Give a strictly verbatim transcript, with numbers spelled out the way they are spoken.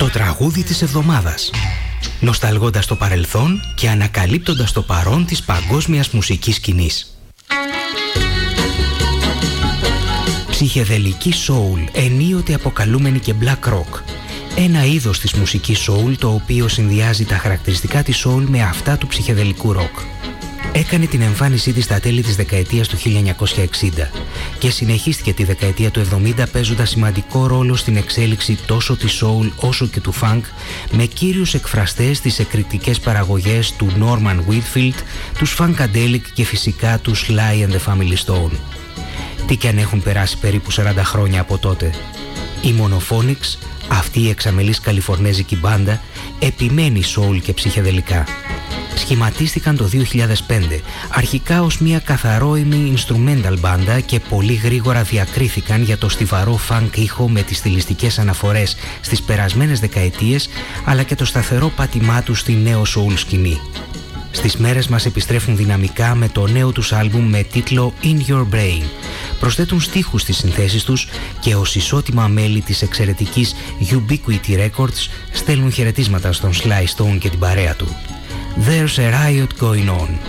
Το τραγούδι της εβδομάδας. Νοσταλγώντας το παρελθόν και ανακαλύπτοντας το παρόν της παγκόσμιας μουσικής σκηνής. Ψυχεδελική soul, ενίοτε αποκαλούμενη και black rock. Ένα είδος της μουσικής soul το οποίο συνδυάζει τα χαρακτηριστικά της soul με αυτά του ψυχεδελικού rock. Έκανε την εμφάνισή της στα τέλη της δεκαετίας του χίλια εννιακόσια εξήντα και συνεχίστηκε τη δεκαετία του εβδομήντα παίζοντας σημαντικό ρόλο στην εξέλιξη τόσο της soul όσο και του funk, με κύριους εκφραστές τις εκρηκτικές παραγωγές του Norman Whitfield, τους Funkadelic και φυσικά τους Sly and the Family Stone. Τι κι αν έχουν περάσει περίπου σαράντα χρόνια από τότε. Η Monophonics, αυτή η εξαμελής καλιφορνέζικη μπάντα, επιμένει soul και ψυχεδελικά. Σχηματίστηκαν το δύο χιλιάδες πέντε, αρχικά ως μια καθαρόιμη instrumental μπάντα και πολύ γρήγορα διακρίθηκαν για το στιβαρό funk ήχο με τις στιλιστικές αναφορές στις περασμένες δεκαετίες, αλλά και το σταθερό πάτημά τους στη νέο soul σκηνή. Στις μέρες μας επιστρέφουν δυναμικά με το νέο τους άλμπουμ με τίτλο In Your Brain. Προσθέτουν στίχους στις συνθέσεις τους και ως ισότιμα μέλη της εξαιρετικής Ubiquity Records στέλνουν χαιρετίσματα στον Sly Stone και την παρέα του. There's a riot going on.